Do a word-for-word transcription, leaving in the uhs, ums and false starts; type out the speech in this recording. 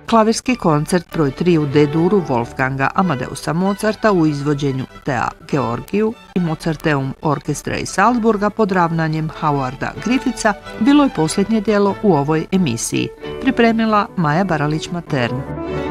Klavirski koncert broj tri u D-duru Wolfganga Amadeusa Mozarta u izvođenju Thea Georgiju i Mozarteum orkestra iz Salzburga pod ravnanjem Howarda Griffitha bilo je posljednje djelo u ovoj emisiji. Pripremila Maja Baralić-Matern.